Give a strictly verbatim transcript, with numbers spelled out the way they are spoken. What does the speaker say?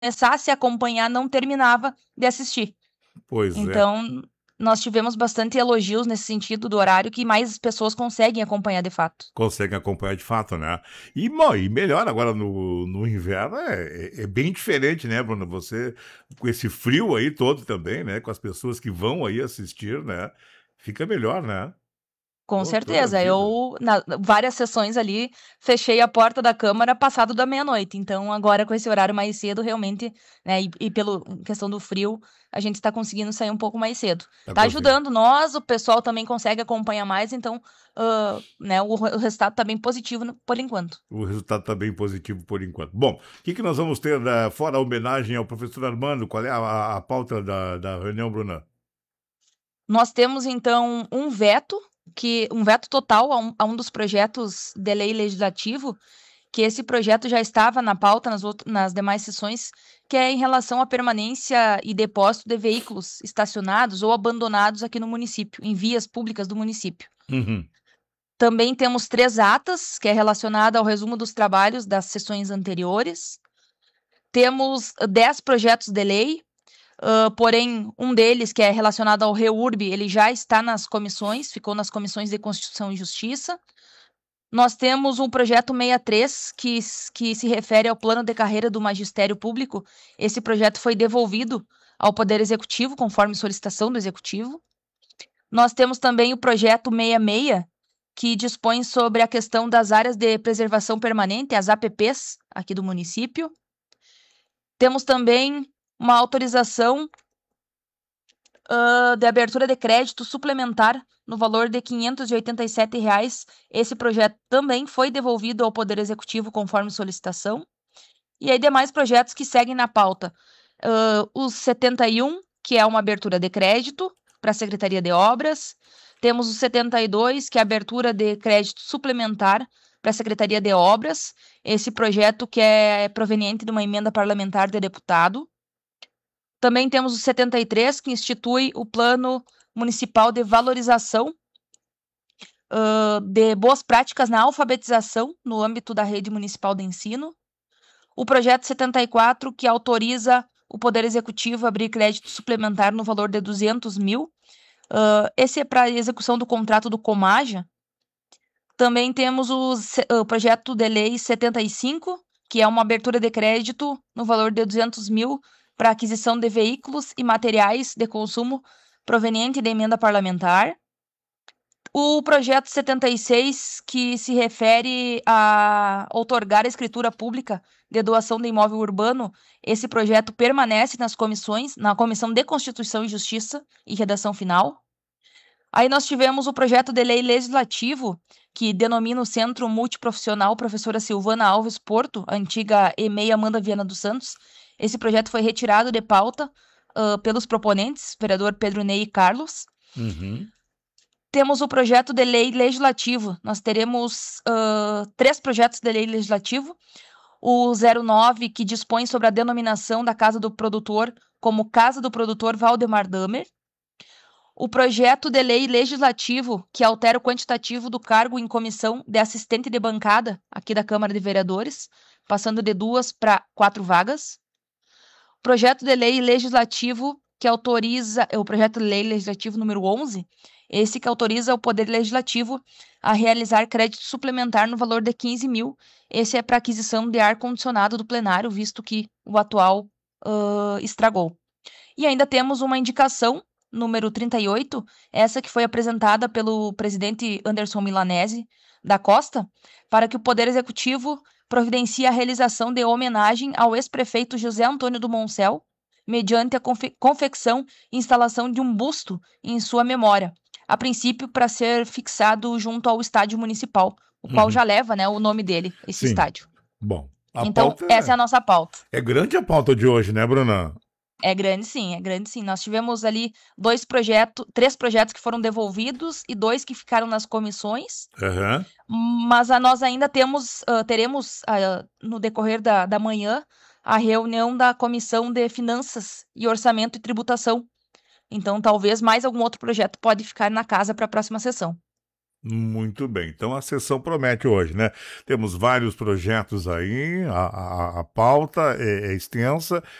começasse a acompanhar, não terminava de assistir. Pois é. Então, nós tivemos bastante elogios nesse sentido do horário, que mais pessoas conseguem acompanhar de fato. Conseguem acompanhar de fato, né? E, bom, e melhor agora no, no inverno é, é, é bem diferente, né, Bruna? Você, com esse frio aí todo também, né? Com as pessoas que vão aí assistir, né? Fica melhor, né? Com Pô, toda a certeza, vida. eu, na várias sessões ali, fechei a porta da câmara passado da meia-noite, então agora com esse horário mais cedo, realmente, né, e e pelo questão do frio, a gente está conseguindo sair um pouco mais cedo. Tá Tá conseguindo. ajudando nós, o pessoal também consegue acompanhar mais, então, hã, né, o re o resultado tá bem positivo no por enquanto. O resultado está bem positivo por enquanto. Bom, o que, que nós vamos ter, da, fora a homenagem ao professor Armando? Qual é a, a- a pauta da, da reunião, Bruna? Nós temos então um veto, que um veto total a um a um dos projetos de lei legislativo, que esse projeto já estava na pauta nas out nas demais sessões, que é em relação à permanência e depósito de veículos estacionados ou abandonados aqui no município, em vias públicas do município. Uhum. Também temos três atas, que é relacionada ao resumo dos trabalhos das sessões anteriores. Temos dez projetos de lei, hã, porém, um deles, que é relacionado ao REURB, ele já está nas comissões, ficou nas comissões de Constituição e Justiça. Nós temos um projeto sessenta e três que s que se refere ao plano de carreira do magistério público. Esse projeto foi devolvido ao poder executivo, conforme solicitação do executivo. Nós temos também o projeto sessenta e seis, que dispõe sobre a questão das áreas de preservação permanente, as A P Ps, aqui do município. Temos também uma autorização, hã, de abertura de crédito suplementar no valor de quinhentos e oitenta e sete reais. Esse projeto também foi devolvido ao poder executivo conforme solicitação. E aí demais projetos que seguem na pauta, hã, os setenta e um, que é uma abertura de crédito para a Secretaria de Obras. Temos o setenta e dois, que é a abertura de crédito suplementar para a Secretaria de Obras. Esse projeto que é proveniente de uma emenda parlamentar de deputado. Também temos o setenta e três, que institui o Plano Municipal de Valorização, hã, de boas práticas na alfabetização no âmbito da rede municipal de ensino. O projeto setenta e quatro, que autoriza o Poder Executivo a abrir crédito suplementar no valor de duzentos mil. Hã, esse é para execução do contrato do Comaja. Também temos o se o projeto de lei setenta e cinco, que é uma abertura de crédito no valor de duzentos mil para aquisição de veículos e materiais de consumo proveniente da emenda parlamentar. O projeto setenta e seis, que se refere a outorgar a escritura pública de doação de imóvel urbano, esse projeto permanece nas comissões, na Comissão de Constituição e Justiça e redação final. Aí nós tivemos o projeto de lei legislativo, que denomina o Centro Multiprofissional Professora Silvana Alves Porto, a antiga EMEI Amanda Viana dos Santos. Esse projeto foi retirado de pauta, hã, pelos proponentes, vereador Pedro Ney e Carlos. Uhum. Temos o projeto de lei legislativo. Nós teremos, hã, três projetos de lei legislativo. O zero nove, que dispõe sobre a denominação da casa do produtor como Casa do Produtor Valdemar Damer. O projeto de lei legislativo, que altera o quantitativo do cargo em comissão de assistente de bancada, aqui da Câmara de Vereadores, passando de duas para quatro vagas. Projeto de lei legislativo que autoriza é o projeto de lei legislativo número onze, esse que autoriza o Poder Legislativo a realizar crédito suplementar no valor de quinze mil. Esse é para aquisição de ar-condicionado do plenário, visto que o atual, hã, estragou. E ainda temos uma indicação, número trinta e oito, essa que foi apresentada pelo presidente Anderson Milanese da Costa, para que o Poder Executivo providencie a realização de homenagem ao ex-prefeito José Antônio do Moncel, mediante a confe confecção e instalação de um busto em sua memória, a princípio para ser fixado junto ao estádio municipal, o qual Uhum. já leva, né, o nome dele, esse Sim. estádio. Bom, a Então, pauta essa é a é, nossa pauta. é grande a pauta de hoje, né, Bruna? É grande sim, é grande sim. Nós tivemos ali dois projetos, três projetos que foram devolvidos e dois que ficaram nas comissões, Aham. mas a nós ainda temos, hã, teremos, ah, no decorrer da da manhã, a reunião da Comissão de Finanças e Orçamento e Tributação. Então talvez mais algum outro projeto pode ficar na casa para a próxima sessão. Muito bem. Então a sessão promete hoje, né? Temos vários projetos aí, a, a, a pauta é, é extensa